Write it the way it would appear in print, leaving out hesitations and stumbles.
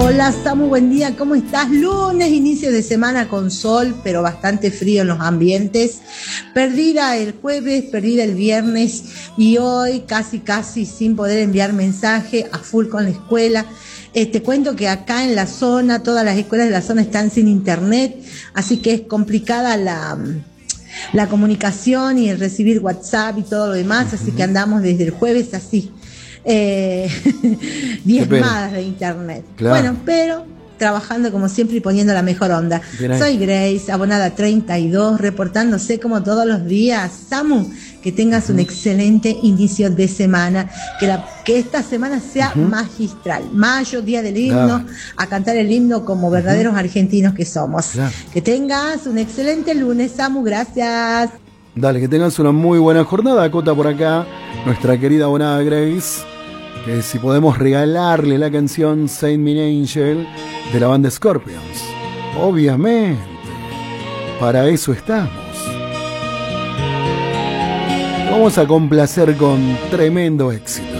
Hola Samu, buen día, ¿cómo estás? Lunes, inicio de semana con sol, pero bastante frío en los ambientes. Perdida el jueves, perdida el viernes y hoy casi sin poder enviar mensaje, a full con la escuela. Te cuento que acá en la zona, todas las escuelas de la zona están sin internet, así que es complicada la comunicación y el recibir WhatsApp y todo lo demás, así que andamos desde el jueves así. Diezmadas de internet. Claro. Bueno, pero trabajando como siempre y poniendo la mejor onda. Soy Grace, abonada 32, reportándose como todos los días. Samu, que tengas un excelente inicio de semana, que esta semana sea magistral. Mayo, día del himno, a cantar el himno como verdaderos argentinos que somos. Que tengas un excelente lunes, Samu, gracias. Dale, que tengas una muy buena jornada. Acota por acá nuestra querida abonada Grace, que si podemos regalarle la canción Saint Me Angel de la banda Scorpions. Obviamente, para eso estamos. Vamos a complacer con tremendo éxito.